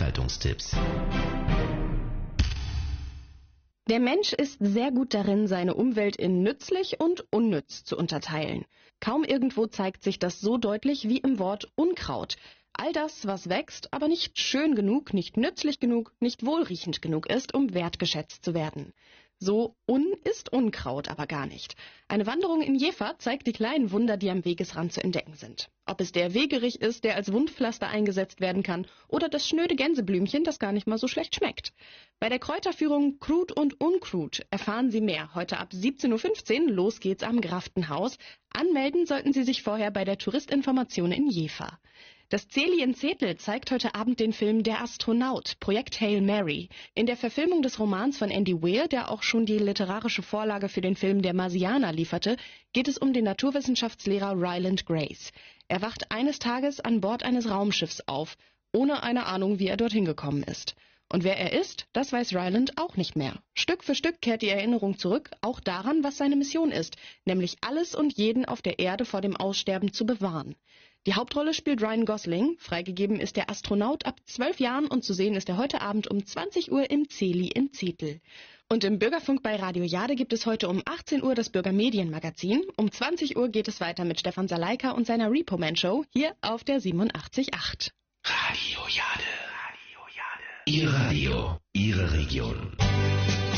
Veranstaltungstipps. Der Mensch ist sehr gut darin, seine Umwelt in nützlich und unnütz zu unterteilen. Kaum irgendwo zeigt sich das so deutlich wie im Wort Unkraut. All das, was wächst, aber nicht schön genug, nicht nützlich genug, nicht wohlriechend genug ist, um wertgeschätzt zu werden. So ist Unkraut aber gar nicht. Eine Wanderung in Jever zeigt die kleinen Wunder, die am Wegesrand zu entdecken sind. Ob es der Wegerich ist, der als Wundpflaster eingesetzt werden kann, oder das schnöde Gänseblümchen, das gar nicht mal so schlecht schmeckt. Bei der Kräuterführung Krut und Unkrut erfahren Sie mehr. Heute ab 17.15 Uhr, los geht's am Graftenhaus. Anmelden sollten Sie sich vorher bei der Touristinformation in Jever. Das CELI in Zetel zeigt heute Abend den Film Der Astronaut, Projekt Hail Mary. In der Verfilmung des Romans von Andy Weir, der auch schon die literarische Vorlage für den Film Der Marsianer lieferte, geht es um den Naturwissenschaftslehrer Ryland Grace. Er wacht eines Tages an Bord eines Raumschiffs auf, ohne eine Ahnung, wie er dorthin gekommen ist. Und wer er ist, das weiß Ryland auch nicht mehr. Stück für Stück kehrt die Erinnerung zurück, auch daran, was seine Mission ist, nämlich alles und jeden auf der Erde vor dem Aussterben zu bewahren. Die Hauptrolle spielt Ryan Gosling, freigegeben ist der Astronaut ab 12 Jahren und zu sehen ist er heute Abend um 20 Uhr im CELI in Zetel. Und im Bürgerfunk bei Radio Jade gibt es heute um 18 Uhr das Bürgermedienmagazin. Um 20 Uhr geht es weiter mit Stefan Saleika und seiner Repo-Man-Show hier auf der 87.8. Radio Jade. Ihr Radio, Ihre Region.